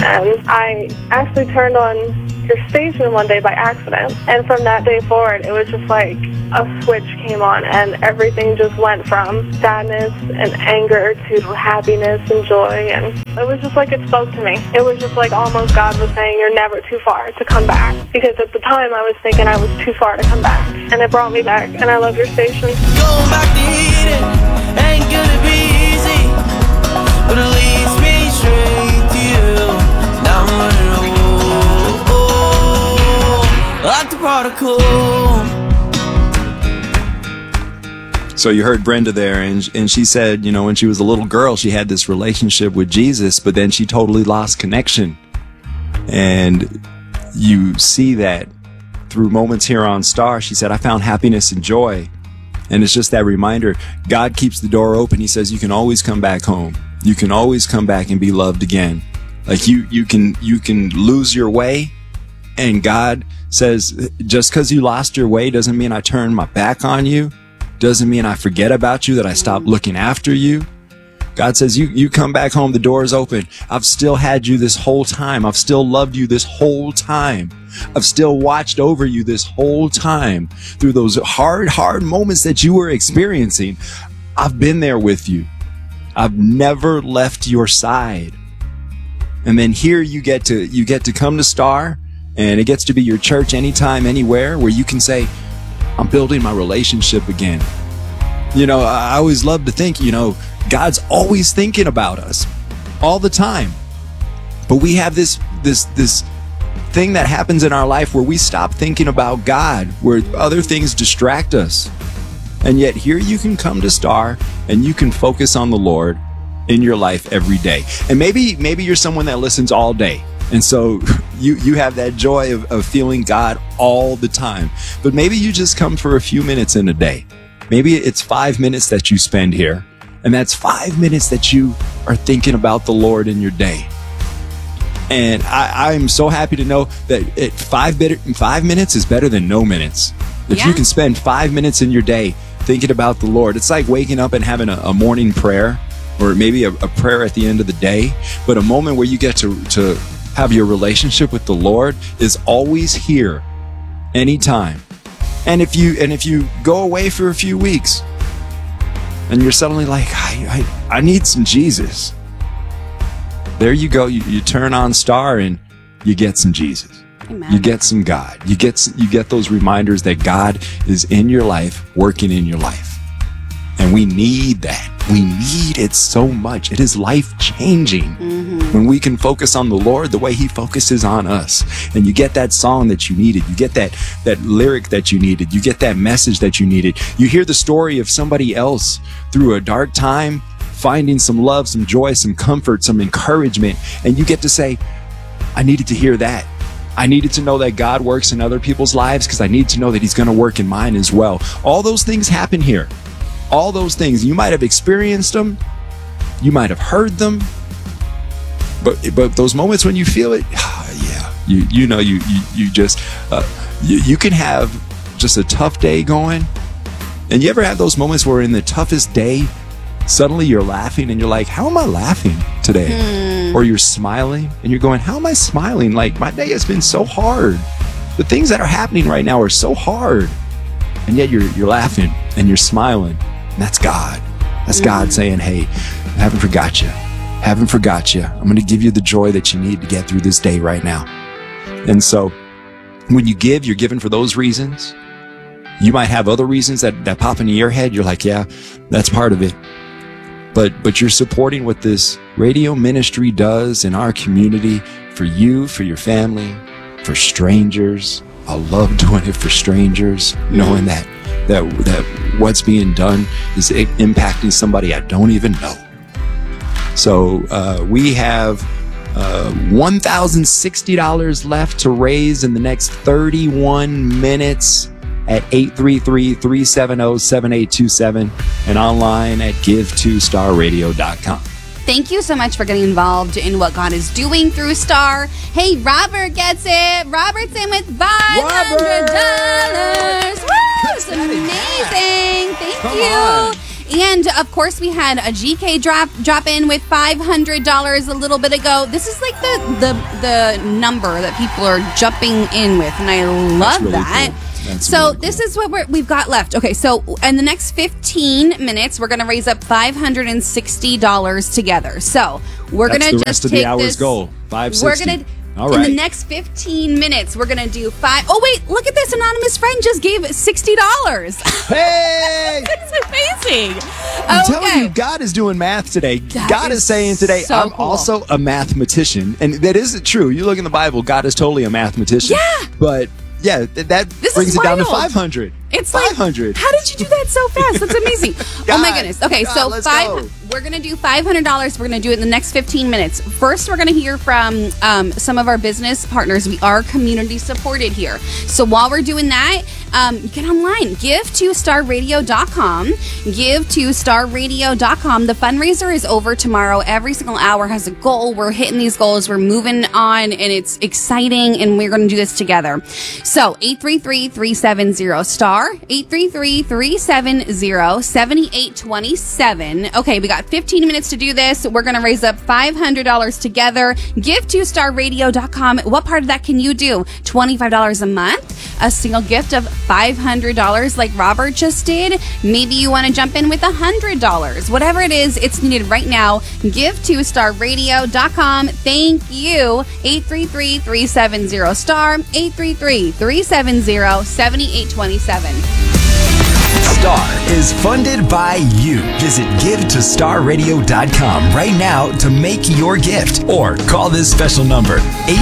and I actually turned on your station one day by accident, and from that day forward, it was just like a switch came on, and everything just went from sadness and anger to happiness and joy, and it was just like it spoke to me. It was just like almost God was saying, you're never too far to come back, because at the time I was thinking I was too far to come back, and it brought me back, and I love your station. Going back to Eden ain't gonna be easy, but it leads me straight to you. Now I'm running like the prodigal. So you heard Brenda there, and she said, you know, when she was a little girl, she had this relationship with Jesus, but then she totally lost connection. And you see that through moments here on Star. She said, I found happiness and joy. And it's just that reminder. God keeps the door open. He says, you can always come back home. You can always come back and be loved again. Like you can lose your way. And God says, just because you lost your way doesn't mean I turn my back on you. Doesn't mean I forget about you, that I stop looking after you. God says, you come back home, the door is open. I've still had you this whole time. I've still loved you this whole time. I've still watched over you this whole time. Through those hard moments that you were experiencing, I've been there with you. I've never left your side. And then here you get to come to Star, and it gets to be your church anytime, anywhere, where you can say, I'm building my relationship again. You know, I always love to think, you know, God's always thinking about us all the time. But we have this thing that happens in our life where we stop thinking about God, where other things distract us. And yet here you can come to Star and you can focus on the Lord in your life every day. And maybe you're someone that listens all day. And so you have that joy of feeling God all the time. But maybe you just come for a few minutes in a day. Maybe it's 5 minutes that you spend here. And that's 5 minutes that you are thinking about the Lord in your day. And I'm so happy to know that 5 minutes is better than no minutes. If you can spend 5 minutes in your day thinking about the Lord, it's like waking up and having a morning prayer, or maybe a prayer at the end of the day. But a moment where you get to have your relationship with the Lord is always here, anytime. And if you go away for a few weeks and you're suddenly like, I need some Jesus, there you go. You turn on Star and you get some Jesus. Amen. You get some God. You get those reminders that God is in your life, working in your life. And we need that. We need it so much. It is life-changing when we can focus on the Lord the way He focuses on us. And you get that song that you needed. You get that lyric that you needed. You get that message that you needed. You hear the story of somebody else through a dark time, finding some love, some joy, some comfort, some encouragement. And you get to say, I needed to hear that. I needed to know that God works in other people's lives because I need to know that He's going to work in mine as well. All those things happen here. All those things. You might have experienced them. You might have heard them. But those moments when you feel it, you just, you can have just a tough day going. And you ever have those moments where in the toughest day, suddenly you're laughing and you're like, how am I laughing today? Or you're smiling and you're going, how am I smiling? Like, my day has been so hard. The things that are happening right now are so hard. And yet you're laughing and you're smiling. And that's God. That's God saying, hey, I haven't forgot you. Haven't forgot you. I'm going to give you the joy that you need to get through this day right now. And so when you give, you're giving for those reasons. You might have other reasons that pop into your head. You're like, yeah, that's part of it. But you're supporting what this radio ministry does in our community for you, for your family, for strangers. I love doing it for strangers, knowing that what's being done is impacting somebody I don't even know. So we have $1,060 left to raise in the next 31 minutes at 833-370-7827 and online at give2starradio.com. Thank you so much for getting involved in what God is doing through Star. Hey, Robert gets it. Robert's in with $500. Woo! It's amazing. Thank you. And of course, we had a GK drop in with $500 a little bit ago. This is like the number that people are jumping in with, and I love really that. Cool. That's So really cool. this is what we've got left. Okay, so in the next 15 minutes, we're going to raise up $560 together. So we're going That's to the just rest of take the hour's this. goal. 560. We're going to. All In right. the next 15 minutes, we're going to do five. Oh, wait, look at this. Anonymous friend just gave $60. Hey! It's amazing. I'm Okay. telling you, God is doing math today. That God is is saying today, so I'm cool. also a mathematician. And that isn't true. You look in the Bible, God is totally a mathematician. Yeah. But yeah, that This brings is it down to wild. 500. It's 500. like, how did you do that so fast? That's amazing. Oh my God, goodness. Okay, God, so let's go. we're going to do $500. We're going to do it in the next 15 minutes. First, we're going to hear from some of our business partners. We are community supported here. So while we're doing that, get online. Give to starradio.com. Give to starradio.com. The fundraiser is over tomorrow. Every single hour has a goal. We're hitting these goals. We're moving on, and it's exciting, and we're going to do this together. So 833-370-STAR, 833-370-7827. Okay, we got 15 minutes to do this. We're going to raise up $500 together. Give to starradio.com. What part of that can you do? $25 a month? A single gift of $500 like Robert just did? Maybe you want to jump in with $100. Whatever it is, it's needed right now. Give to starradio.com. Thank you. 833-370-STAR, 833-370-7827. Star is funded by you. Visit GiveToStarRadio.com right now to make your gift or call this special number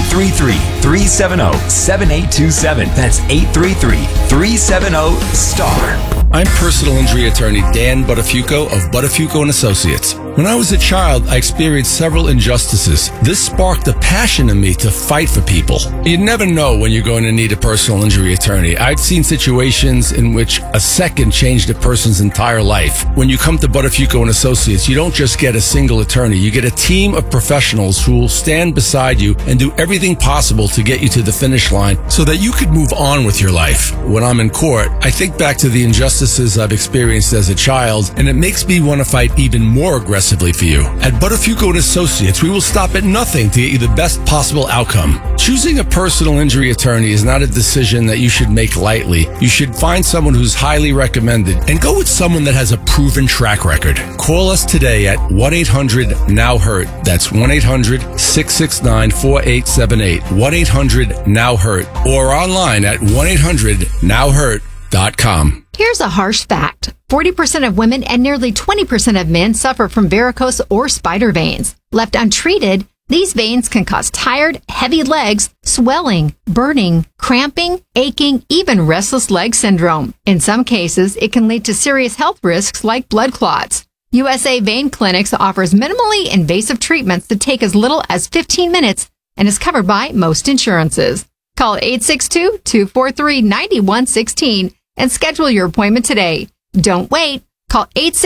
833-370-7827. That's 833-370-STAR. I'm personal injury attorney Dan Buttafuoco of Buttafuoco & Associates. When I was a child, I experienced several injustices. This sparked a passion in me to fight for people. You never know when you're going to need a personal injury attorney. I've seen situations in which a second changed a person's entire life. When you come to Buttafuoco & Associates, you don't just get a single attorney. You get a team of professionals who will stand beside you and do everything possible to get you to the finish line so that you could move on with your life. When I'm in court, I think back to the injustices I've experienced as a child, and it makes me want to fight even more aggressively for you. At Buttafuoco & Associates, we will stop at nothing to get you the best possible outcome. Choosing a personal injury attorney is not a decision that you should make lightly. You should find someone who's highly recommended and go with someone that has a proven track record. Call us today at 1-800-NOW-HURT. That's 1-800-669-4878. 1-800-NOW-HURT. Or online at 1-800-NOW-HURT.com. Here's a harsh fact. 40% of women and nearly 20% of men suffer from varicose or spider veins. Left untreated, these veins can cause tired, heavy legs, swelling, burning, cramping, aching, even restless leg syndrome. In some cases, it can lead to serious health risks like blood clots. USA Vein Clinics offers minimally invasive treatments that take as little as 15 minutes and is covered by most insurances. Call 862-243-9116 and schedule your appointment today. Don't wait. Call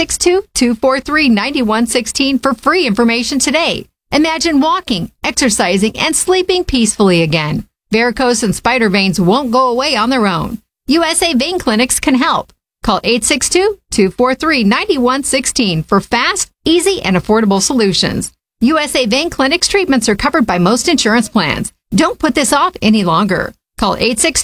862-243-9116 for free information today. Imagine walking, exercising, and sleeping peacefully again. Varicose and spider veins won't go away on their own. USA Vein Clinics can help. Call 862-243-9116 for fast, easy, and affordable solutions. USA Vein Clinics treatments are covered by most insurance plans. Don't put this off any longer. Call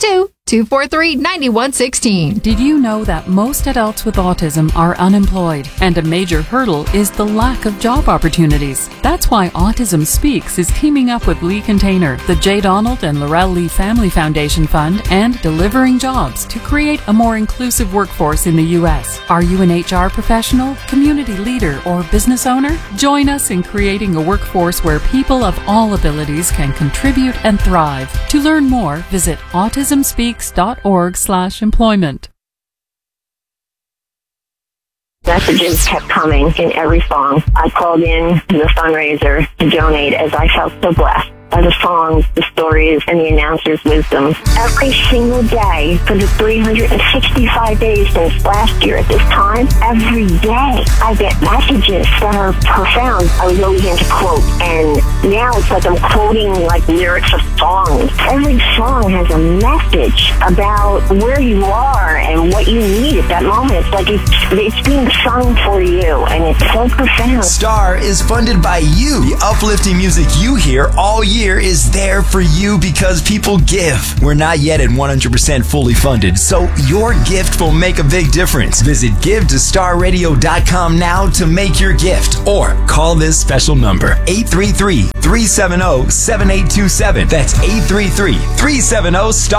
862-243-9116. Did you know that most adults with autism are unemployed, and a major hurdle is the lack of job opportunities? That's why Autism Speaks is teaming up with Lee Container, the J. Donald and Laurel Lee Family Foundation Fund, and Delivering Jobs to create a more inclusive workforce in the U.S. Are you an HR professional, community leader, or business owner? Join us in creating a workforce where people of all abilities can contribute and thrive. To learn more, visit autismspeaks.org/employment. Messages kept coming in every song. I called in to the fundraiser to donate as I felt so blessed. are the songs, the stories, and the announcer's wisdom. Every single day for the 365 days since last year at this time, every day I get messages that are profound. I was always into quote, and now it's like I'm quoting like lyrics of songs. Every song has a message about where you are and what you need at that moment. It's like it's being sung for you, and it's so profound. Star is funded by you. The uplifting music you hear all year is there for you because people give. We're not yet at 100% fully funded, so your gift will make a big difference. Visit givetostarradio.com now to make your gift, or call this special number, 833-370-7827. That's 833-370-STAR.